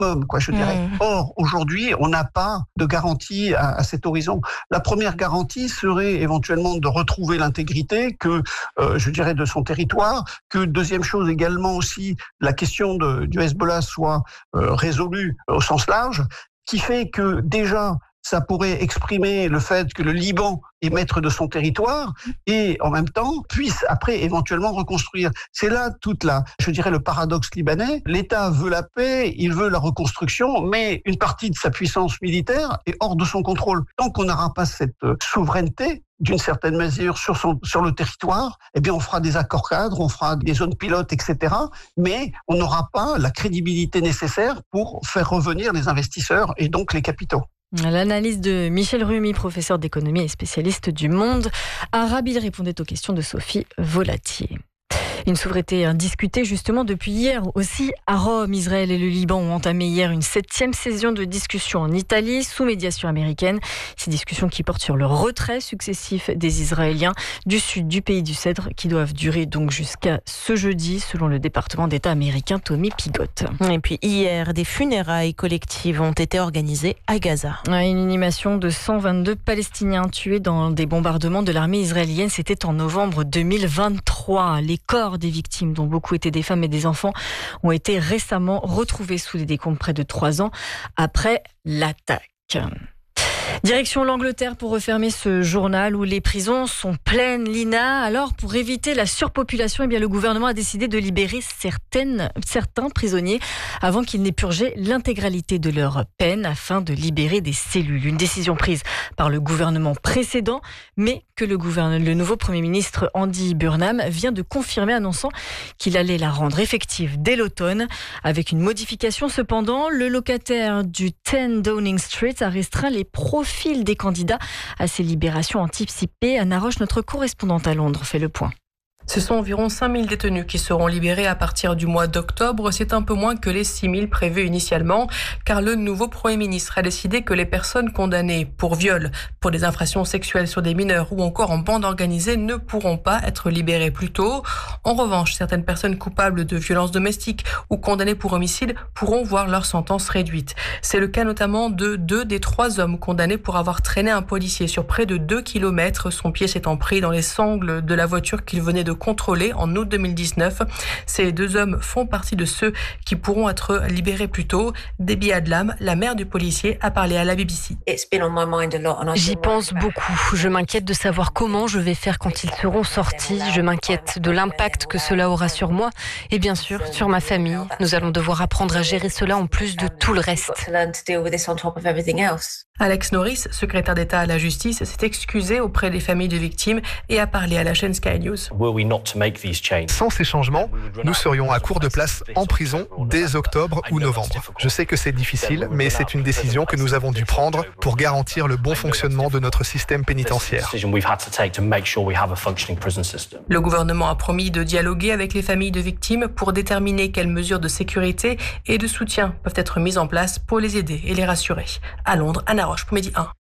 maximum, je dirais. Or, aujourd'hui, on n'a pas de garantie à cet horizon. La première garantie serait éventuellement de retrouver l'intégrité de son territoire, que deuxième chose également aussi, la question du Hezbollah soit résolue au sens large, qui fait que déjà, ça pourrait exprimer le fait que le Liban est maître de son territoire et en même temps puisse après éventuellement reconstruire. C'est là le paradoxe libanais. L'État veut la paix, il veut la reconstruction, mais une partie de sa puissance militaire est hors de son contrôle. Tant qu'on n'aura pas cette souveraineté, d'une certaine mesure, sur le territoire, on fera des accords cadres, on fera des zones pilotes, etc. Mais on n'aura pas la crédibilité nécessaire pour faire revenir les investisseurs et donc les capitaux. L'analyse de Michel Rumi, professeur d'économie et spécialiste du monde arabe. Il répondait aux questions de Sophie Volatier. Une souveraineté indiscutée justement depuis hier aussi à Rome. Israël et le Liban ont entamé hier une 7e session de discussion en Italie sous médiation américaine. Ces discussions qui portent sur le retrait successif des Israéliens du sud du pays du Cèdre qui doivent durer donc jusqu'à ce jeudi selon le département d'État américain Tommy Pigott. Et puis hier, des funérailles collectives ont été organisées à Gaza. Une inhumation de 122 Palestiniens tués dans des bombardements de l'armée israélienne. C'était en novembre 2023. Les corps des victimes, dont beaucoup étaient des femmes et des enfants, ont été récemment retrouvés sous des décombres près de 3 ans après l'attaque. Direction l'Angleterre pour refermer ce journal où les prisons sont pleines, Lina. Alors, pour éviter la surpopulation, le gouvernement a décidé de libérer certains prisonniers avant qu'ils n'aient purgé l'intégralité de leur peine afin de libérer des cellules. Une décision prise par le gouvernement précédent, mais que le nouveau Premier ministre Andy Burnham vient de confirmer, annonçant qu'il allait la rendre effective dès l'automne. Avec une modification cependant, le locataire du 10 Downing Street a restreint les profils des candidats à ces libérations anticipées. Anna Roche, notre correspondante à Londres, fait le point. Ce sont environ 5000 détenus qui seront libérés à partir du mois d'octobre. C'est un peu moins que les 6000 prévus initialement, car le nouveau Premier ministre a décidé que les personnes condamnées pour viol, pour des infractions sexuelles sur des mineurs ou encore en bande organisée ne pourront pas être libérées plus tôt. En revanche, certaines personnes coupables de violences domestiques ou condamnées pour homicide pourront voir leur sentence réduite. C'est le cas notamment de 2 des 3 hommes condamnés pour avoir traîné un policier sur près de 2 kilomètres, son pied s'étant pris dans les sangles de la voiture qu'il venait de contrôlés en août 2019. Ces 2 hommes font partie de ceux qui pourront être libérés plus tôt. Debbie Adlam, la mère du policier, a parlé à la BBC. J'y pense beaucoup. Je m'inquiète de savoir comment je vais faire quand ils seront sortis. Je m'inquiète de l'impact que cela aura sur moi et bien sûr sur ma famille. Nous allons devoir apprendre à gérer cela en plus de tout le reste. Alex Norris, secrétaire d'État à la justice, s'est excusé auprès des familles de victimes et a parlé à la chaîne Sky News. Sans ces changements, nous serions à court de place en prison dès octobre ou novembre. Je sais que c'est difficile, mais c'est une décision que nous avons dû prendre pour garantir le bon fonctionnement de notre système pénitentiaire. Le gouvernement a promis de dialoguer avec les familles de victimes pour déterminer quelles mesures de sécurité et de soutien peuvent être mises en place pour les aider et les rassurer. À Londres, Anna Roche pour Midi 1.